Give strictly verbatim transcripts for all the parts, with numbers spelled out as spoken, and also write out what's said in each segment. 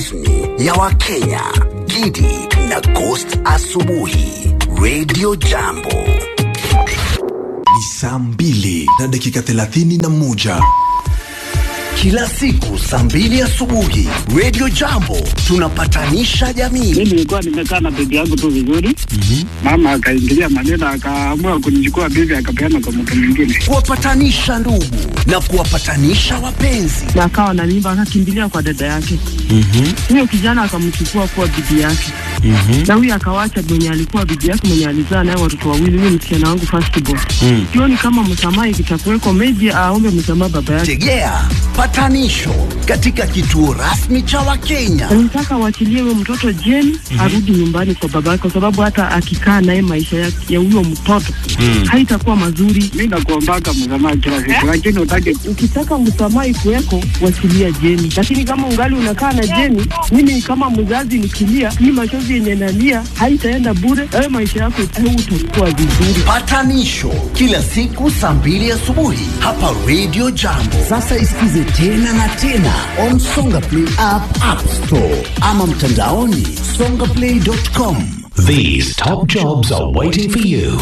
ya Wakenya, Gidi na Ghost Asubuhi, Radio Jambo. Ni saa mbili na dakika thelathini na moja. Kila siku saa mbili asubuhi, Radio Jambo tunapatanisha jamii. Mimi nilikuwa nimekaa na bibi yangu tu vizuri. Mhm. Mama akaingilia maneno, akaamua kunichukua bibi akapeana kwa mtu mwingine. Kuwapatanisha ndugu na kuwapatanisha wapenzi. Na akawa na mimba, akakimbilia kwa dada yake. Mhm. Huyo kijana akamchukua kwa bibi yake. Mhm. Na huyo akawacha mwenye alikuwa bibi yake, mwenye alizaa naye watoto wawili, mimi msichana wangu first born. Mhm. Sioni kama msamaha ikitakuweko, maybe aombe msamaha baba yake. Tegea patanisho katika kituo rasmi cha Wakenya. Nataka waachilie huyo mtoto Jane, mm-hmm. arudi nyumbani kwa baba yake, kwa sababu hata akikaa naye maisha yake ya huyo mtoto mm. haitakuwa mazuri. Mimi nakuombaka msamaha kila siku, lakini utake ukitaka msamaha ikuweko, waachilia Jane. Lakini kama ungali unakaa na Jane, mimi kama mzazi nikilia, hii machozi yenye nalia haitaenda bure. Wewe maisha yako utakuwa vizuri. Patanisho kila siku saa mbili asubuhi hapa Radio Jambo. Sasa isikize tena na tena on Songa Play app, App Store ama mtandaoni songa play dot com. These top jobs are waiting for you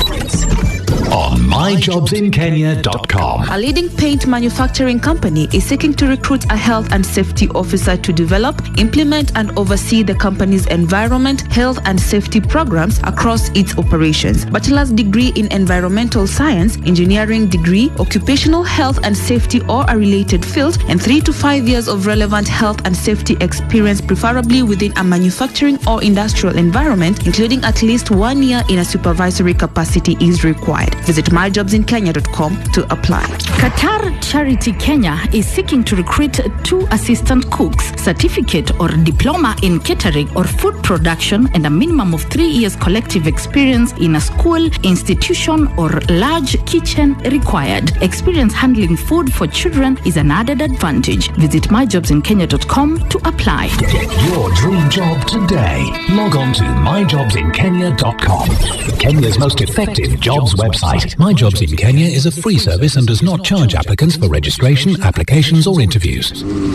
on my jobs in kenya dot com. A leading paint manufacturing company is seeking to recruit a health and safety officer to develop, implement and oversee the company's environment, health and safety programs across its operations. Bachelor's degree in environmental science, engineering degree, occupational health and safety or a related field, and three to five years of relevant health and safety experience, preferably within a manufacturing or industrial environment, including at least one year in a supervisory capacity is required. Visit my jobs in kenya dot com to apply. Qatar Charity Kenya is seeking to recruit two assistant cooks, certificate or diploma in catering or food production, and a minimum of three years collective experience in a school, institution, or large kitchen required. Experience handling food for children is an added advantage. Visit my jobs in kenya dot com to apply. Get your dream job today. Log on to my jobs in kenya dot com. Kenya's most effective jobs website. My Jobs in Kenya is a free service and does not charge applicants for registration, applications or interviews.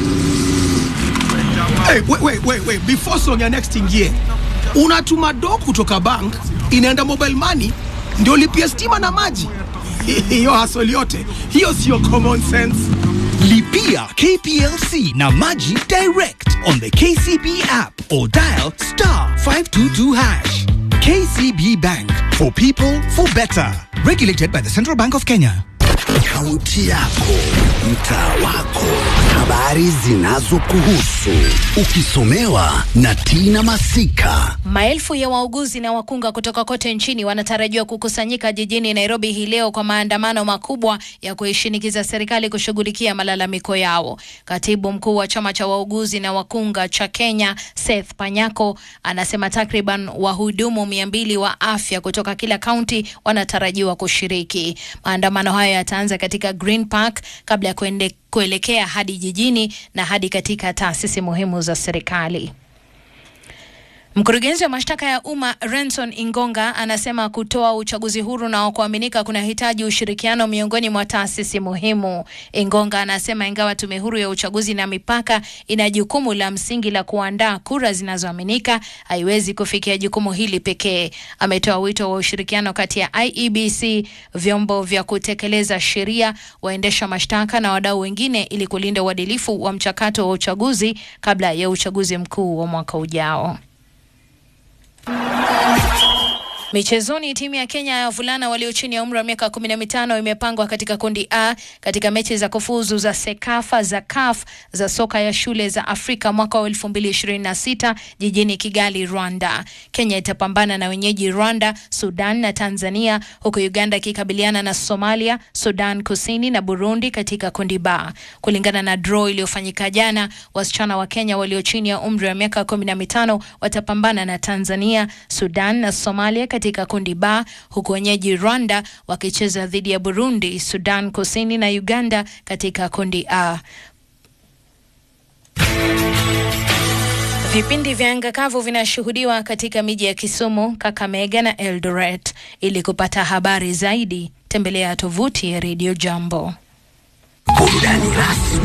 Hey, wait, wait, wait, wait. Before song ya next ingie, unatuma do kutoka bank, inaenda mobile money, ndio lipia stima na maji. Hiyo hustle yote, hiyo sio common sense. Lipia K P L C na maji direct on the K C B app or dial star five two two hash. K C B Bank, for people, for better. Regulated by the Central Bank of Kenya. Kaunti yako, mtaa wako, habari zinazokuhusu, ukisomewa na Tina Masika. Maelfu ya wauguzi na wakunga kutoka kote nchini wanatarajiwa kukusanyika jijini Nairobi hii leo kwa maandamano makubwa ya kuishinikiza serikali kushughulikia malalamiko yao. Katibu mkuu wa chama cha wauguzi na wakunga cha Kenya, Seth Panyako, anasema takriban wahudumu mia mbili wa afya kutoka kila kaunti wanatarajiwa kushiriki. Maandamano haya yataanza katika Green Park kabla ya kuende kuelekea hadi jijini na hadi katika taasisi muhimu za serikali. Mkurugenzi wa mashtaka ya umma Renson Ingonga anasema kutoa uchaguzi huru na kuaminika kunahitaji ushirikiano miongoni mwa taasisi muhimu. Ingonga anasema ingawa tume huru ya uchaguzi na mipaka ina jukumu la msingi la kuandaa kura zinazoaminika, haiwezi kufikia jukumu hili pekee. Ametoa wito wa ushirikiano kati ya I E B C, vyombo vya kutekeleza sheria, waendesha mashtaka na wadau wengine ili kulinda uadilifu wa mchakato wa uchaguzi kabla ya uchaguzi mkuu wa mwaka ujao. Michezoni, timu ya Kenya ya wavulana walio chini ya umri wa miaka kumi na mitano imepangwa katika kundi A katika mechi za kufuzu za Sekafa za C A F za soka ya shule za Afrika mwaka wa elfu mbili ishirini na sita jijini Kigali, Rwanda. Kenya itapambana na wenyeji Rwanda, Sudan na Tanzania, huku Uganda ikikabiliana na Somalia, Sudan Kusini na Burundi katika kundi B. Kulingana na draw iliyofanyika jana, wasichana wa Kenya walio chini ya umri wa miaka kumi na mitano watapambana na Tanzania, Sudan na Somalia katika kundi B, huku wenyeji Rwanda wakicheza dhidi ya Burundi, Sudan Kusini na Uganda katika kundi A. Vipindi vya anga kavu vinashuhudiwa katika miji ya Kisumu, Kakamega na Eldoret. Ili kupata habari zaidi, tembelea tovuti ya Radio Jambo. Burudani rasmi.